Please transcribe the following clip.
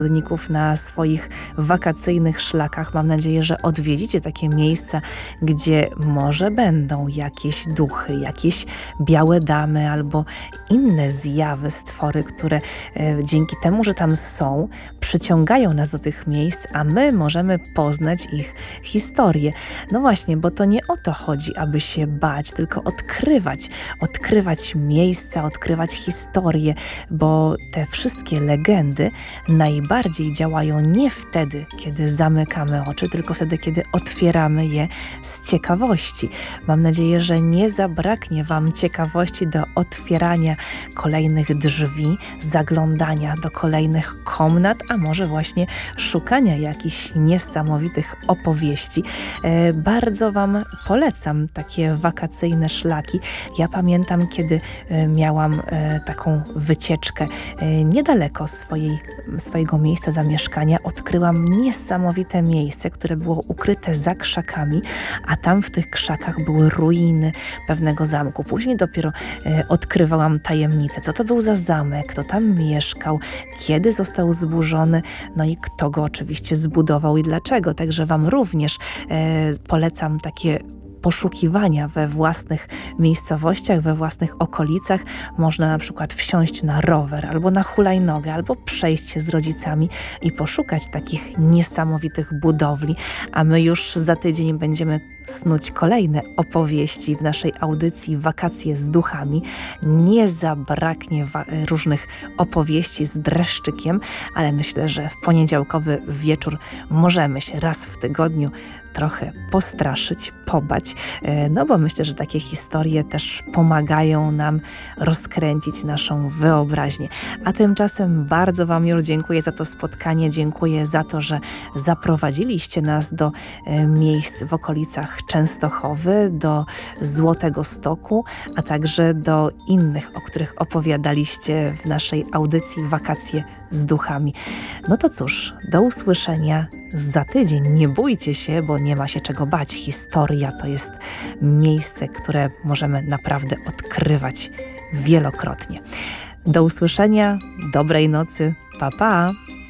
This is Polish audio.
na swoich wakacyjnych szlakach. Mam nadzieję, że odwiedzicie takie miejsca, gdzie może będą jakieś duchy, jakieś białe damy albo inne zjawy, stwory, które dzięki temu, że tam są, przyciągają nas do tych miejsc, a my możemy poznać ich historię. No właśnie, bo to nie o to chodzi, aby się bać, tylko odkrywać miejsca, odkrywać historię, bo te wszystkie legendy najbardziej działają nie wtedy, kiedy zamykamy oczy, tylko wtedy, kiedy otwieramy je z ciekawości. Mam nadzieję, że nie zabraknie Wam ciekawości do otwierania kolejnych drzwi, zaglądania do kolejnych komnat, a może właśnie szukania jakichś niesamowitych opowieści. Bardzo Wam polecam takie wakacyjne szlaki. Ja pamiętam, kiedy miałam taką wycieczkę niedaleko swojego miejsca zamieszkania, odkryłam niesamowite miejsce, które było ukryte za krzakami, a tam w tych krzakach były ruiny pewnego zamku. Później dopiero odkrywałam tajemnicę, co to był za zamek, kto tam mieszkał, kiedy został zburzony, no i kto go oczywiście zbudował i dlaczego. Także Wam również polecam takie poszukiwania we własnych miejscowościach, we własnych okolicach. Można na przykład wsiąść na rower, albo na hulajnogę, albo przejść się z rodzicami i poszukać takich niesamowitych budowli. A my już za tydzień będziemy snuć kolejne opowieści w naszej audycji Wakacje z duchami. Nie zabraknie różnych opowieści z dreszczykiem, ale myślę, że w poniedziałkowy wieczór możemy się raz w tygodniu trochę postraszyć, pobać, no bo myślę, że takie historie też pomagają nam rozkręcić naszą wyobraźnię. A tymczasem bardzo Wam już dziękuję za to spotkanie, dziękuję za to, że zaprowadziliście nas do miejsc w okolicach Częstochowy, do Złotego Stoku, a także do innych, o których opowiadaliście w naszej audycji Wakacje z duchami. No to cóż, do usłyszenia za tydzień. Nie bójcie się, bo nie ma się czego bać. Historia to jest miejsce, które możemy naprawdę odkrywać wielokrotnie. Do usłyszenia, dobrej nocy, pa pa!